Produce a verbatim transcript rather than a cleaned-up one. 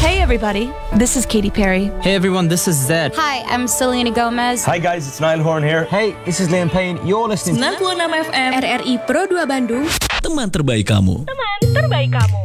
Hey everybody, this is Katy Perry. Hey everyone, this is Zed. Hi, I'm Selena Gomez. Hi guys, it's Niall Horn here. Hey, this is Liam Payne. You're listening sembilan puluh enam F M R R I Pro dua Bandung. Teman terbaik kamu. Teman terbaik kamu.